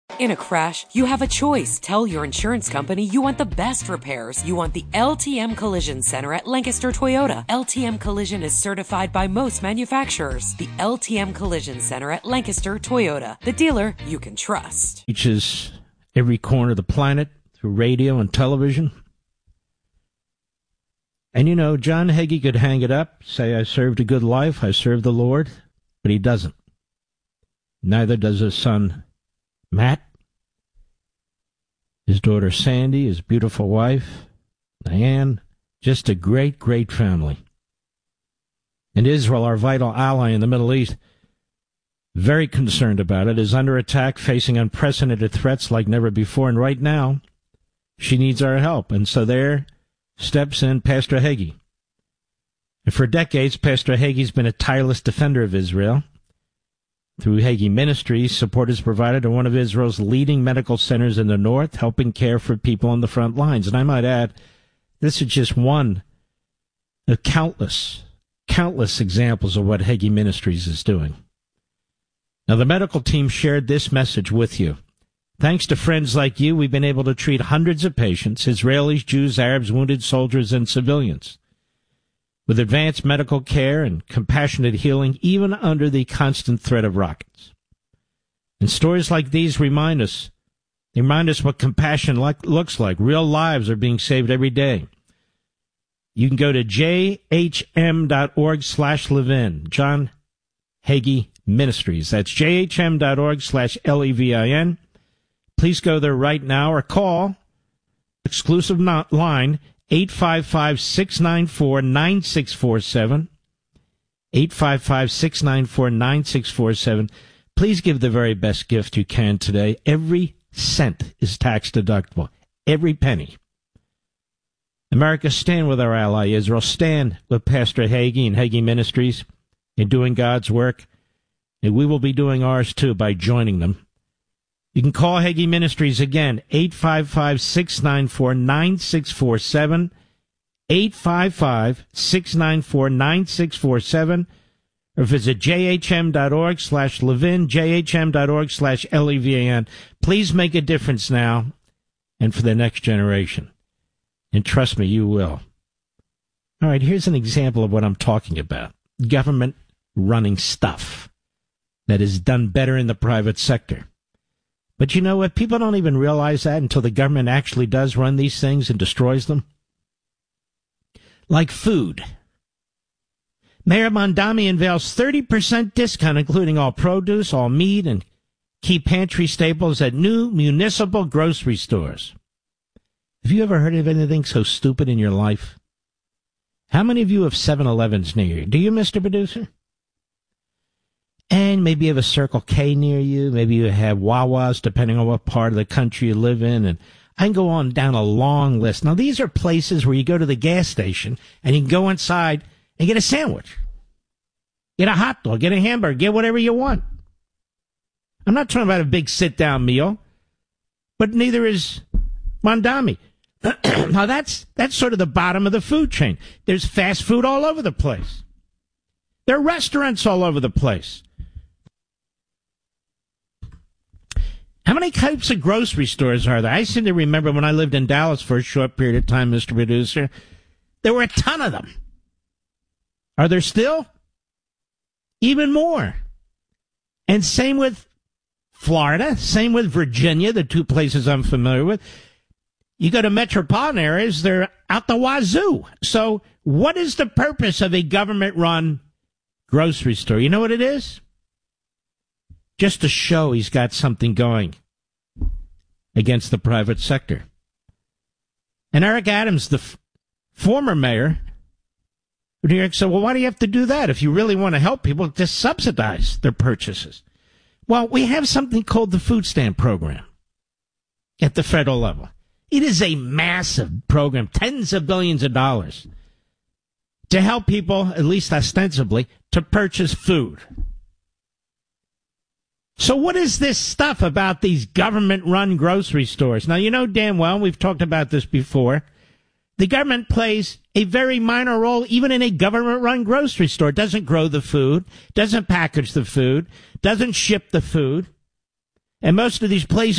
In a crash, you have a choice. Tell your insurance company you want the best repairs. You want the LTM Collision Center at Lancaster Toyota. LTM Collision is certified by most manufacturers. The LTM Collision Center at Lancaster Toyota. The dealer you can trust. Reaches every corner of the planet through radio and television. And you know, John Hagee could hang it up, say, I served a good life, I served the Lord, but he doesn't. Neither does his son, Matt, his daughter, Sandy, his beautiful wife, Diane, just a great, great family. And Israel, our vital ally in the Middle East, very concerned about it, is under attack, facing unprecedented threats like never before, and right now, she needs our help. And so there steps in Pastor Hagee. And for decades, Pastor Hagee's been a tireless defender of Israel. Through Hagee Ministries, support is provided to one of Israel's leading medical centers in the north, helping care for people on the front lines. And I might add, this is just one of countless examples of what Hagee Ministries is doing. Now, the medical team shared this message with you. Thanks to friends like you, we've been able to treat hundreds of patients, Israelis, Jews, Arabs, wounded soldiers, and civilians, with advanced medical care and compassionate healing, even under the constant threat of rockets. And stories like these remind us what compassion looks like. Real lives are being saved every day. You can go to jhm.org/Levin, John Hagee Ministries. That's jhm.org/LEVIN. Please go there right now or call exclusive line 855-694-9647, 855-694-9647. Please give the very best gift you can today. Every cent is tax deductible, every penny. America, stand with our ally Israel. Stand with Pastor Hagee and Hagee Ministries in doing God's work. And we will be doing ours too by joining them. You can call Hagee Ministries again, 855-694-9647, 855-694-9647, or visit jhm.org/Levin, jhm.org/LEVAN. Please make a difference now and for the next generation. And trust me, you will. All right, here's an example of what I'm talking about. Government running stuff that is done better in the private sector. But you know what? People don't even realize that until the government actually does run these things and destroys them. Like food. Mayor Mondami unveils 30% discount, including all produce, all meat, and key pantry staples at new municipal grocery stores. Have you ever heard of anything so stupid in your life? How many of you have 7-Elevens near you? Do you, Mr. Producer? And maybe you have a Circle K near you. Maybe you have Wawa's, depending on what part of the country you live in. And I can go on down a long list. Now, these are places where you go to the gas station and you can go inside and get a sandwich, get a hot dog, get a hamburger, get whatever you want. I'm not talking about a big sit-down meal, but neither is Mondami. Now, that's sort of the bottom of the food chain. There's fast food all over the place. There are restaurants all over the place. How many types of grocery stores are there? I seem to remember when I lived in Dallas for a short period of time, Mr. Producer, there were a ton of them. Are there still? Even more. And same with Florida, same with Virginia, the two places I'm familiar with. You go to metropolitan areas, they're out the wazoo. So what is the purpose of a government-run grocery store? You know what it is? Just to show he's got something going against the private sector. And Eric Adams, the former mayor of New York, said, well, why do you have to do that? If you really want to help people, just subsidize their purchases. Well, we have something called the food stamp program at the federal level. It is a massive program, tens of billions of dollars, to help people, at least ostensibly, to purchase food. So what is this stuff about these government-run grocery stores? Now, you know damn well, we've talked about this before, the government plays a very minor role even in a government-run grocery store. It doesn't grow the food, doesn't package the food, doesn't ship the food. And most of these places